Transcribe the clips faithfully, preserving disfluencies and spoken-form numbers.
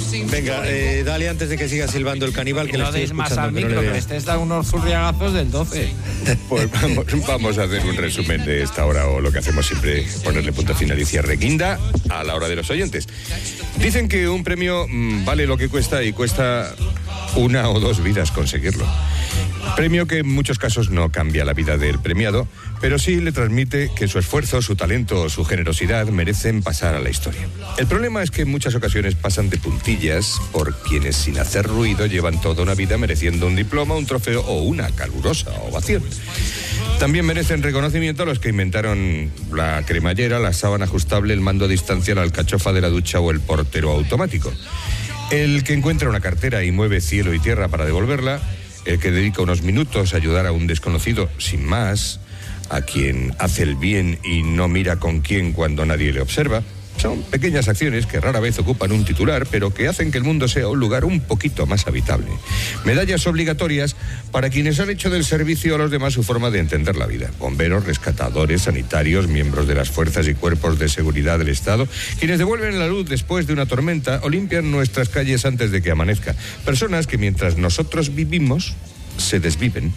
Venga, eh, dale antes de que siga silbando el caníbal, que y le no estoy deis más escuchando. al Que no micro, le que veo. estés da unos zurriagazos del doce. Pues vamos, vamos a hacer un resumen de esta hora, o lo que hacemos siempre, ponerle punto final y cierre guinda a la hora de los oyentes. Dicen que un premio mmm, vale lo que cuesta y cuesta una o dos vidas conseguirlo. Premio que en muchos casos no cambia la vida del premiado, pero sí le transmite que su esfuerzo, su talento o su generosidad merecen pasar a la historia. El problema es que en muchas ocasiones pasan de puntillas por quienes sin hacer ruido llevan toda una vida mereciendo un diploma, un trofeo o una calurosa ovación. También merecen reconocimiento a los que inventaron la cremallera, la sábana ajustable, el mando a distancia, la alcachofa de la ducha o el portero automático. El que encuentra una cartera y mueve cielo y tierra para devolverla, el que dedica unos minutos a ayudar a un desconocido sin más, a quien hace el bien y no mira con quién cuando nadie le observa. Son pequeñas acciones que rara vez ocupan un titular, pero que hacen que el mundo sea un lugar un poquito más habitable. Medallas obligatorias para quienes han hecho del servicio a los demás su forma de entender la vida. Bomberos, rescatadores, sanitarios, miembros de las fuerzas y cuerpos de seguridad del Estado, quienes devuelven la luz después de una tormenta o limpian nuestras calles antes de que amanezca. Personas que mientras nosotros vivimos, se desviven.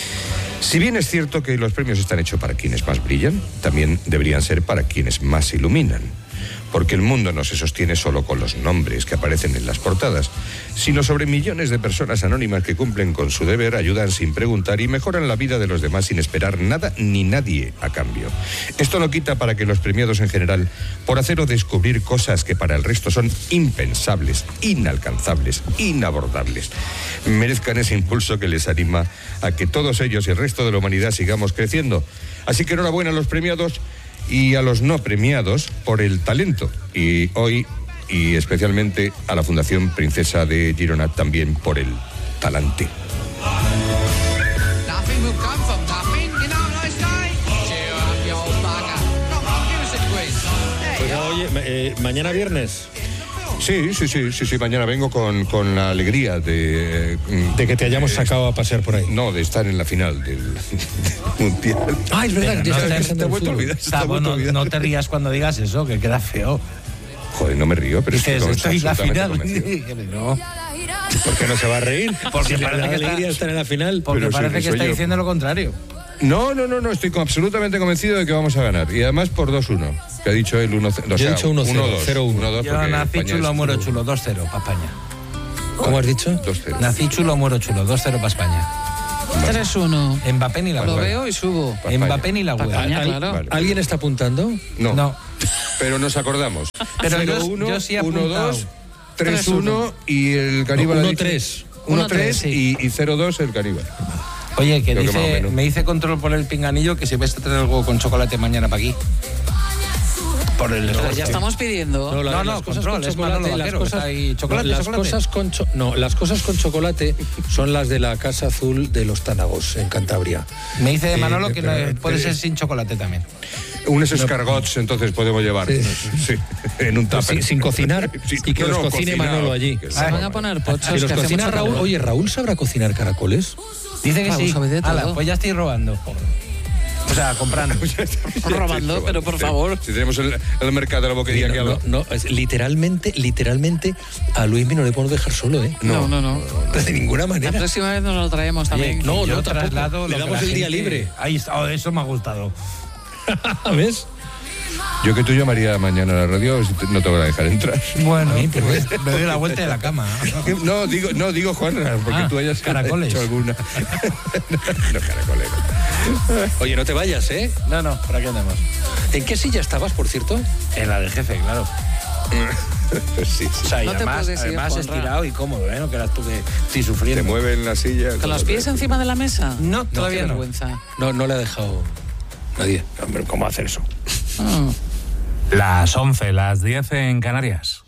Si bien es cierto que los premios están hechos para quienes más brillan, también deberían ser para quienes más iluminan. Porque el mundo no se sostiene solo con los nombres que aparecen en las portadas, sino sobre millones de personas anónimas que cumplen con su deber, ayudan sin preguntar y mejoran la vida de los demás sin esperar nada ni nadie a cambio. Esto no quita para que los premiados en general, por hacer o descubrir cosas que para el resto son impensables, inalcanzables, inabordables, merezcan ese impulso que les anima a que todos ellos y el resto de la humanidad sigamos creciendo. Así que enhorabuena a los premiados y a los no premiados por el talento. Y hoy, y especialmente a la Fundación Princesa de Girona, también por el talante. Pues oye, eh, mañana viernes. Sí, sí, sí, sí, sí, mañana vengo con, con la alegría de... Eh, De que te hayamos de, sacado a pasear por ahí. No, de estar en la final del, del Mundial. Ah, es verdad, que no te, te- te, te he vuelto a olvidar. Está, bueno, no te rías cuando digas eso, que queda feo. Joder, no me río, pero Dices, estoy estoy en la final. absolutamente convencido. No, ¿Por qué no se va a reír? Porque si le parece da que está- alegría estar en la final. porque Pero sí, parece que soy está yo. diciendo lo contrario. No, no, no, no, estoy con- absolutamente convencido de que vamos a ganar. Y además por dos uno, que ha dicho él uno cero. Yo he dicho uno cero, cero uno. Yo nací chulo, muero chulo, dos cero para España. ¿Cómo has dicho? dos cero. Nací chulo, muero chulo, dos cero para España. tres uno. Mbappé ni la Lo web. veo y subo. Pa' España. Mbappé ni la web. Pa' España, ¿Al- claro. Vale. ¿Alguien está apuntando? No, No. pero nos acordamos. Pero yo- cero uno, yo sí he uno apuntado. dos, tres uno y el caníbal No, ha uno dicho- tres. uno tres sí. y, y cero dos el caníbal. Oye, que Creo que más o dice, menos. me dice control por el pinganillo que si vais a traer algo con chocolate mañana para aquí. Por el Pero ya estamos pidiendo. No, la- No, no, las cosas control, con es Manolo chocolate, las Vaquero, cosas, está ahí, chocolate, no, las chocolate. cosas con cho- no, las cosas con chocolate son las de la Casa Azul de los Tánagos en Cantabria. Me dice Eh, Manolo que no, pero- puede eh, ser sin chocolate también. Unos escargots entonces podemos llevar. Sí. Sí, en un Pues tupper. sin, sin cocinar Sí, y que no, los no, cocine cocinado. Manolo allí. Que Se van a poner pochos. Si los que hace cocina mucho Raúl, calor. oye, ¿Raúl sabrá cocinar caracoles? Dice que Raúl sí. sabe de todo. Ala, pues ya estoy robando. O sea, comprando. Robando, pero por favor. Si tenemos el, el mercado de la boquería que No, habla. no, es literalmente, literalmente a Luismi no le podemos dejar solo, ¿eh? No, no, no. De ninguna La manera. próxima vez nos lo traemos también. no, yo no, tampoco. traslado Le lo que damos la el día gente- libre. Ahí está, oh, eso me ha gustado. ¿Ves? Yo que tú llamaría mañana a la radio, si te- no te van a dejar entrar. Bueno, pues me doy la vuelta de la cama. No, digo, no, digo Juan, porque Ah, tú hayas caracoles. hecho alguna. No, caracoles. no. Oye, no te vayas, ¿eh? No, no, por aquí andamos. ¿En qué silla estabas, por cierto? En la del jefe, claro. Sí, sí. O sea, y No te además, puedes ir, además Juanra. estirado y cómodo, ¿eh? No creas tú que estoy Te sufriendo. mueven la silla. ¿Con los pies encima de la mesa? No, todavía Qué no. vergüenza. No, no le ha dejado nadie. Hombre, ¿cómo hacer eso? Ah. Las once, las diez en Canarias.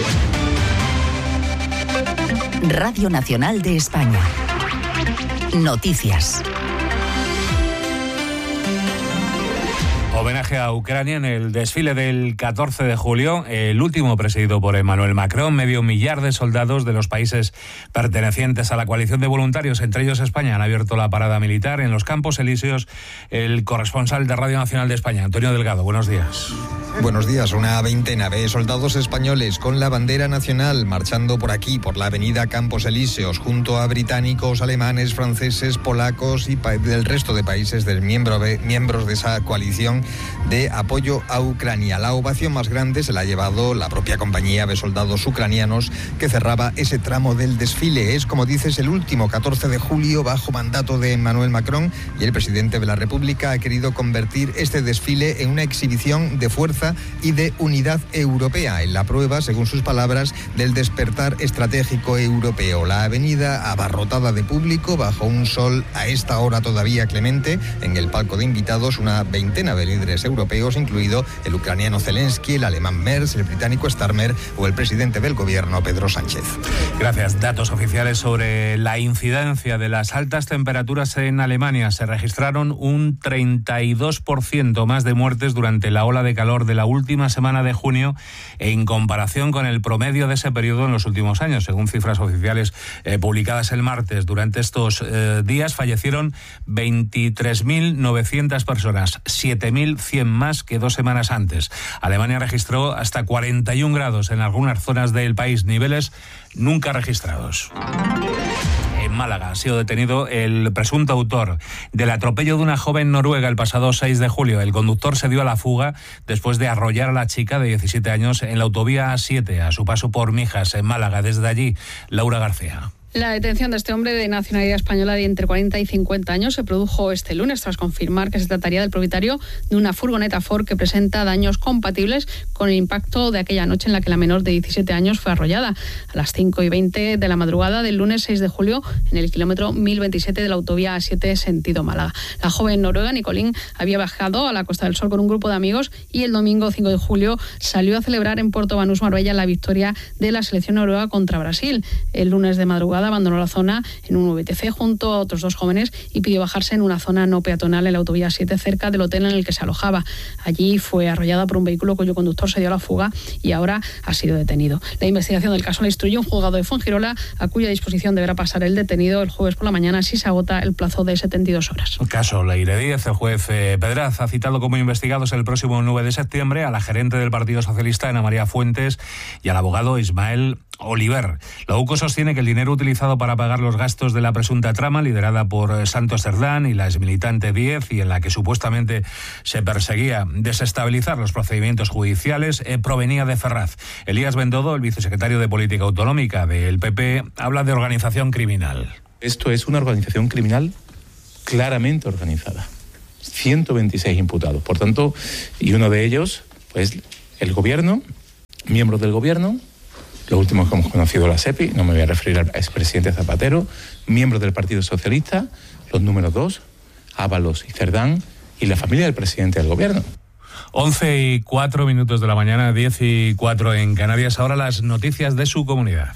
Radio Nacional de España. Noticias. Homenaje a Ucrania en el desfile del catorce de julio, el último presidido por Emmanuel Macron. Medio millar de soldados de los países pertenecientes a la coalición de voluntarios, entre ellos España, han abierto la parada militar en los Campos Elíseos. El corresponsal de Radio Nacional de España, Antonio Delgado, buenos días. Buenos días. Una veintena de soldados españoles con la bandera nacional marchando por aquí, por la avenida Campos Elíseos, junto a británicos, alemanes, franceses, polacos y pa- del resto de países del miembro de, miembros de esa coalición de apoyo a Ucrania. La ovación más grande se la ha llevado la propia compañía de soldados ucranianos que cerraba ese tramo del desfile. Es, como dices, el último catorce de julio bajo mandato de Emmanuel Macron, y el presidente de la República ha querido convertir este desfile en una exhibición de fuerza y de unidad europea, en la prueba, según sus palabras, del despertar estratégico europeo. La avenida abarrotada de público bajo un sol a esta hora todavía clemente. En el palco de invitados una veintena de líderes europeos, incluido el ucraniano Zelensky, el alemán Merz, el británico Starmer o el presidente del gobierno, Pedro Sánchez. Gracias. Datos oficiales sobre la incidencia de las altas temperaturas en Alemania. Se registraron un treinta y dos por ciento más de muertes durante la ola de calor de la última semana de junio en comparación con el promedio de ese periodo en los últimos años. Según cifras oficiales eh, publicadas el martes, durante estos eh, días fallecieron veintitrés mil novecientas personas, siete mil cien más que dos semanas antes. Alemania registró hasta cuarenta y un grados en algunas zonas del país, niveles nunca registrados. En Málaga ha sido detenido el presunto autor del atropello de una joven noruega el pasado seis de julio. El conductor se dio a la fuga después de arrollar a la chica de diecisiete años en la autovía A siete a su paso por Mijas, en Málaga. Desde allí, Laura García. La detención de este hombre de nacionalidad española de entre cuarenta y cincuenta años se produjo este lunes tras confirmar que se trataría del propietario de una furgoneta Ford que presenta daños compatibles con el impacto de aquella noche en la que la menor de diecisiete años fue arrollada a las cinco y veinte de la madrugada del lunes seis de julio en el kilómetro mil veintisiete de la autovía A siete sentido Málaga. La joven noruega Nicolín había bajado a la Costa del Sol con un grupo de amigos y el domingo cinco de julio salió a celebrar en Puerto Banús, Marbella, la victoria de la selección noruega contra Brasil. El lunes de madrugada abandonó la zona en un V T C junto a otros dos jóvenes y pidió bajarse en una zona no peatonal en la autovía siete cerca del hotel en el que se alojaba. Allí fue arrollada por un vehículo cuyo conductor se dio a la fuga y ahora ha sido detenido. La investigación del caso la instruyó un juzgado de Fuengirola, a cuya disposición deberá pasar el detenido el jueves por la mañana si se agota el plazo de setenta y dos horas. El caso Leire Díez. El juez eh, Pedraz ha citado como investigados el próximo nueve de septiembre a la gerente del Partido Socialista, Ana María Fuentes, y al abogado Ismael Oliver. La U C O sostiene que el dinero utilizado para pagar los gastos de la presunta trama liderada por Santos Cerdán y la exmilitante Díez, y en la que supuestamente se perseguía desestabilizar los procedimientos judiciales, eh, provenía de Ferraz. Elías Bendodo, el vicesecretario de Política Autonómica del P P, habla de organización criminal. Esto es una organización criminal claramente organizada. ciento veintiséis imputados, por tanto, y uno de ellos, pues, el gobierno, miembros del gobierno, los últimos que hemos conocido, la SEPI, no me voy a referir al expresidente Zapatero, miembros del Partido Socialista, los números dos, Ábalos y Cerdán, y la familia del presidente del gobierno. once y cuatro minutos de la mañana, diez y cuatro en Canarias. Ahora las noticias de su comunidad.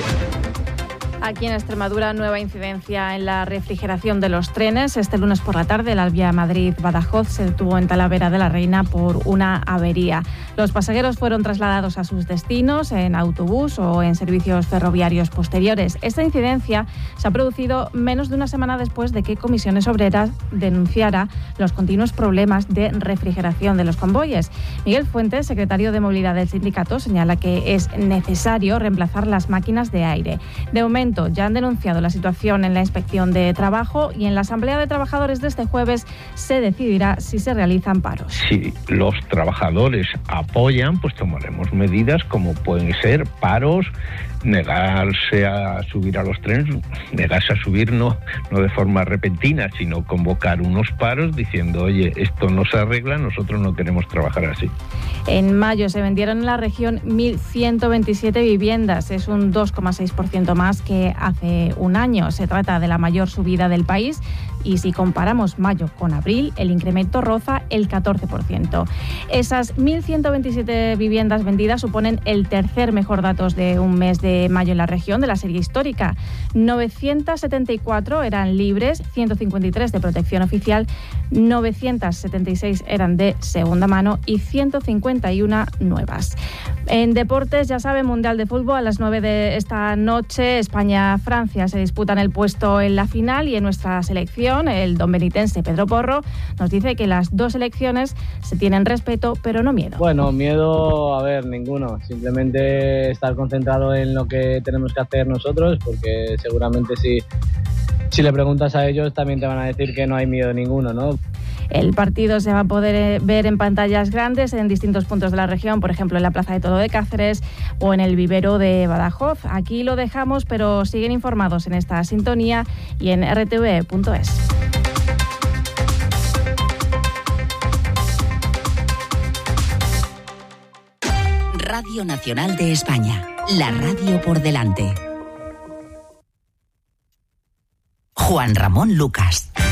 Aquí en Extremadura, nueva incidencia en la refrigeración de los trenes. Este lunes por la tarde, la vía Madrid-Badajoz se detuvo en Talavera de la Reina por una avería. Los pasajeros fueron trasladados a sus destinos en autobús o en servicios ferroviarios posteriores. Esta incidencia se ha producido menos de una semana después de que Comisiones Obreras denunciara los continuos problemas de refrigeración de los convoyes. Miguel Fuentes, secretario de Movilidad del sindicato, señala que es necesario reemplazar las máquinas de aire. De momento, ya han denunciado la situación en la Inspección de Trabajo y en la Asamblea de Trabajadores de este jueves se decidirá si se realizan paros. Si los trabajadores apoyan, pues tomaremos medidas como pueden ser paros, negarse a subir a los trenes, negarse a subir no, no de forma repentina, sino convocar unos paros diciendo, oye, esto no se arregla, nosotros no queremos trabajar así. En mayo se vendieron en la región mil ciento veintisiete viviendas, es un dos coma seis por ciento más que hace un año. Se trata de la mayor subida del país y si comparamos mayo con abril, el incremento roza el catorce por ciento. Esas mil ciento veintisiete viviendas vendidas suponen el tercer mejor dato de un mes de de mayo en la región de la serie histórica. novecientas setenta y cuatro eran libres, ciento cincuenta y tres de protección oficial, novecientas setenta y seis eran de segunda mano y ciento cincuenta y uno nuevas. En deportes, ya saben, Mundial de Fútbol a las nueve de esta noche, España-Francia se disputan el puesto en la final, y en nuestra selección, el don benitense Pedro Porro nos dice que las dos selecciones se tienen respeto, pero no miedo. Bueno, miedo, a ver, ninguno. Simplemente estar concentrado en lo que tenemos que hacer nosotros, porque seguramente si, si le preguntas a ellos también te van a decir que no hay miedo ninguno, ¿no? El partido se va a poder ver en pantallas grandes en distintos puntos de la región, por ejemplo en la Plaza de Toro de Cáceres o en el Vivero de Badajoz. Aquí lo dejamos, pero siguen informados en esta sintonía y en r t v punto es. Radio Nacional de España, la radio por delante. Juan Ramón Lucas.